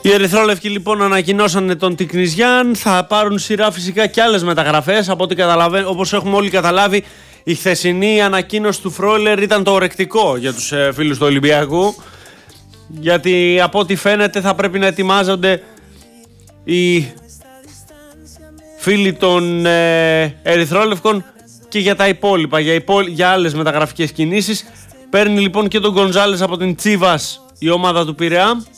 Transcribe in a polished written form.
Οι Ερυθρόλευκοι λοιπόν ανακοινώσανε τον Τικνιζιάν. Θα πάρουν σειρά φυσικά και άλλες μεταγραφές. Από ό,τι όπως έχουμε όλοι καταλάβει, η χθεσινή ανακοίνωση του Φρόιλερ ήταν το ορεκτικό για τους φίλους του Ολυμπιακού. Γιατί από ό,τι φαίνεται θα πρέπει να ετοιμάζονται οι φίλοι των Ερυθρόλευκων και για τα υπόλοιπα, για άλλες μεταγραφικές κινήσεις. Παίρνει λοιπόν και τον Γκονζάλες από την Τσίβας η ομάδα του Πειραιά.